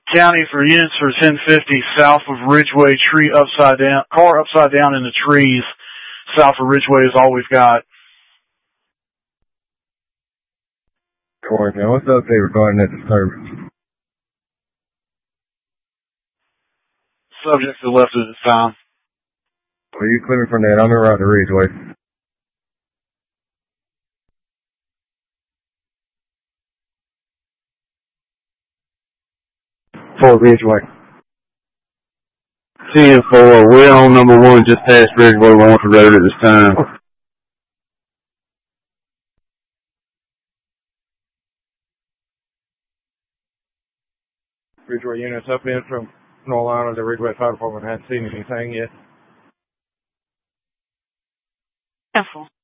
County for units for 1050 south of Ridgeway, car upside down in the trees south of Ridgeway is all we've got. Corey, now what's the update regarding that disturbance? Subjects are left at this time. Well, you clear me from that. I'm in route to Ridgeway. For Ridgeway. 10-4, we're on number 1 just past Ridgeway Lawrence Road at this time. Ridgeway units up in from North Carolina. The Ridgeway Fire Department hasn't seen anything yet. Careful.